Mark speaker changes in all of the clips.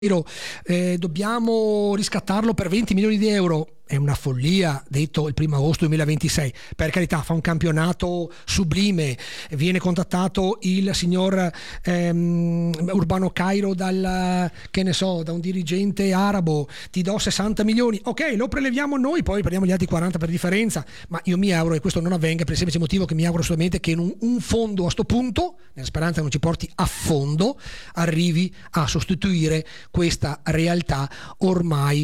Speaker 1: Dobbiamo riscattarlo per 20 milioni di euro. È una follia, detto il 1 agosto 2026. Per carità, fa un campionato sublime. Viene contattato il signor Urbano Cairo da un dirigente arabo. Ti do 60 milioni. Ok, lo preleviamo noi, poi prendiamo gli altri 40 per differenza. Ma io mi auguro che questo non avvenga per il semplice motivo che mi auguro assolutamente che un fondo a sto punto, nella speranza che non ci porti a fondo, arrivi a sostituire questa realtà ormai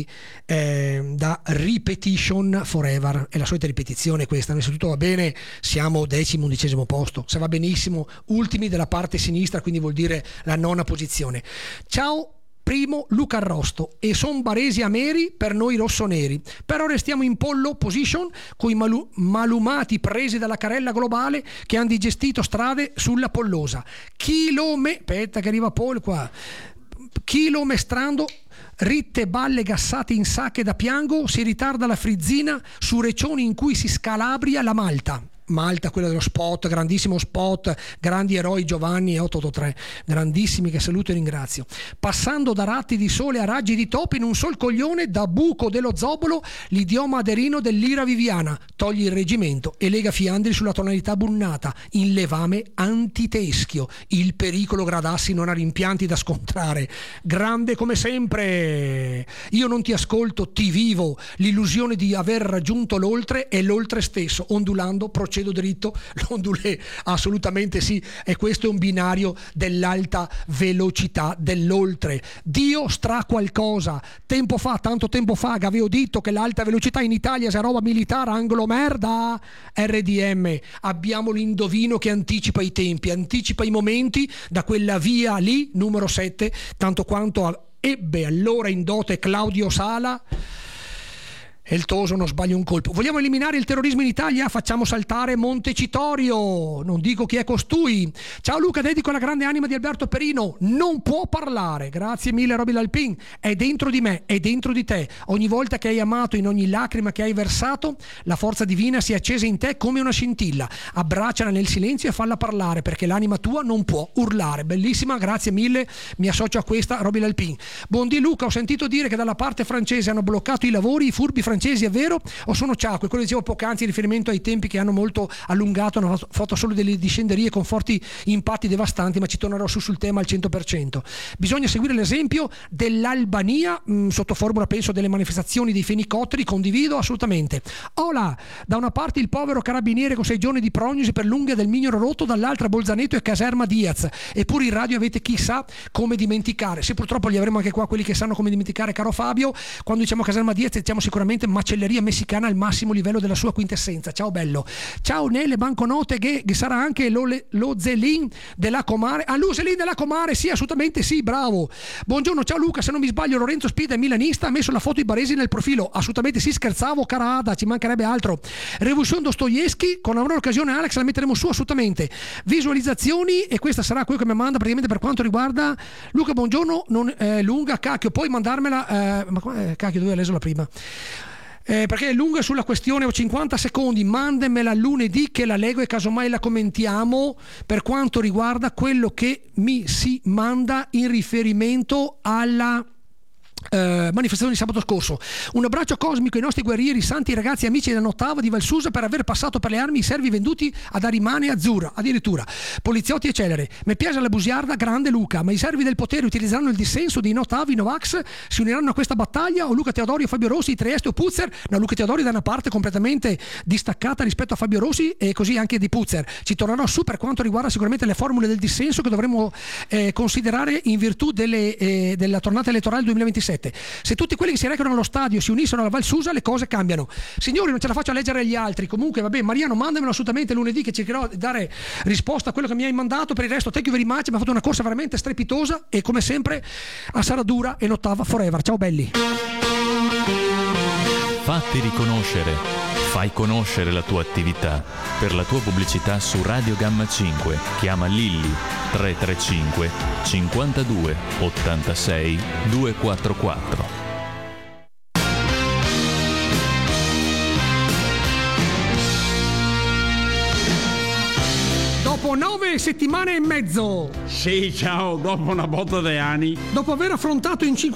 Speaker 1: da repetition forever. È la solita ripetizione questa. Innanzitutto va bene, siamo 10º-11º posto, se va benissimo ultimi della parte sinistra, quindi vuol dire la nona posizione. Ciao primo Luca Arrosto, e son baresi ameri per noi rossoneri, però restiamo in pollo position coi malumati presi dalla carella globale che hanno digestito strade sulla pollosa. Aspetta che arriva Paul qua. Chilomestrando ritte balle gassate in sacche da piango, si ritarda la frizzina su regioni in cui si scalabria la Malta, quella dello spot, grandissimo spot, grandi eroi Giovanni e 883, grandissimi, che saluto e ringrazio. Passando da ratti di sole a raggi di topi in un sol coglione, da buco dello zobolo, l'idioma aderino dell'ira viviana, togli il reggimento e lega fiandri sulla tonalità bunnata, in levame antiteschio, il pericolo gradassi non ha rimpianti da scontrare. Grande come sempre, io non ti ascolto, ti vivo, l'illusione di aver raggiunto l'oltre e l'oltre stesso, ondulando procedo dritto, l'ondulé, assolutamente sì, e questo è un binario dell'alta velocità dell'oltre. Dio stra qualcosa. Tanto tempo fa, che avevo detto che l'alta velocità in Italia è roba militare, anglo merda. RDM, abbiamo l'indovino che anticipa i tempi, anticipa i momenti, da quella via lì, numero 7, tanto quanto ebbe allora in dote Claudio Sala. E il Toso non sbaglia un colpo. Vogliamo eliminare il terrorismo in Italia? Facciamo saltare Montecitorio. Non dico chi è costui. Ciao Luca, dedico alla grande anima di Alberto Perino. Non può parlare. Grazie mille Roby Lalpin. È dentro di me, è dentro di te. Ogni volta che hai amato, in ogni lacrima che hai versato, la forza divina si è accesa in te come una scintilla. Abbracciala nel silenzio e falla parlare, perché l'anima tua non può urlare. Bellissima, grazie mille. Mi associo a questa, Roby Lalpin. Buondì Luca, ho sentito dire che dalla parte francese hanno bloccato i lavori, i furbi francesi, è vero o sono ciacque? Quello dicevo poc'anzi in riferimento ai tempi che hanno molto allungato, hanno fatto solo delle discenderie con forti impatti devastanti, ma ci tornerò sul tema al 100%. Bisogna seguire l'esempio dell'Albania, sotto formula penso delle manifestazioni dei fenicotteri, condivido assolutamente. Ola, da una parte il povero carabiniere con 6 giorni di prognosi per l'unghia del mignolo rotto, dall'altra Bolzaneto e Caserma Diaz, eppure in radio avete chissà come dimenticare. Se purtroppo li avremo anche qua quelli che sanno come dimenticare, caro Fabio. Quando diciamo Caserma Diaz diciamo sicuramente macelleria messicana al massimo livello della sua quintessenza. Ciao bello. Ciao nelle banconote che sarà anche lo Zelin della Comare. L'Uselin della Comare, sì, assolutamente sì, bravo. Buongiorno, ciao Luca, se non mi sbaglio Lorenzo Spida è milanista, ha messo la foto di Baresi nel profilo. Assolutamente sì, scherzavo, cara Ada, ci mancherebbe altro. Revolution Dostoevsky, con una occasione Alex la metteremo su assolutamente. Visualizzazioni, e questa sarà quello che mi manda praticamente per quanto riguarda Luca, buongiorno, non lunga, cacchio, puoi mandarmela cacchio, dove hai leso la prima? Perché è lunga sulla questione, ho 50 secondi, mandemela lunedì che la leggo e casomai la commentiamo per quanto riguarda quello che mi si manda in riferimento alla manifestazione di sabato scorso. Un abbraccio cosmico ai nostri guerrieri, santi ragazzi amici della Nottava di Valsusa, per aver passato per le armi i servi venduti ad Arimane e Azzurra, addirittura poliziotti e celere. Mi piace la bugiarda, grande Luca, ma i servi del potere utilizzeranno il dissenso dei Nottavi Novax, si uniranno a questa battaglia, o Luca Teodorio, Fabio Rossi, Trieste o Puzzer? No, Luca Teodorio da una parte completamente distaccata rispetto a Fabio Rossi, e così anche di Puzzer. Ci tornerò su per quanto riguarda sicuramente le formule del dissenso che dovremo considerare in virtù della tornata elettorale 2027. Se tutti quelli che si recano allo stadio si unissero alla Valsusa, le cose cambiano. Signori, non ce la faccio a leggere agli altri. Comunque, vabbè, Mariano, mandamelo assolutamente lunedì, che cercherò di dare risposta a quello che mi hai mandato. Per il resto, thank you very much. Mi ha fatto una corsa veramente strepitosa, e come sempre a sarà dura e Nottava forever. Ciao belli.
Speaker 2: Fatti riconoscere. Fai conoscere la tua attività. Per la tua pubblicità su Radio Gamma 5 chiama Lilli 335 52 86 244.
Speaker 1: Dopo 9 settimane e mezzo.
Speaker 3: Sì, ciao, dopo una botta di anni.
Speaker 1: Dopo aver affrontato in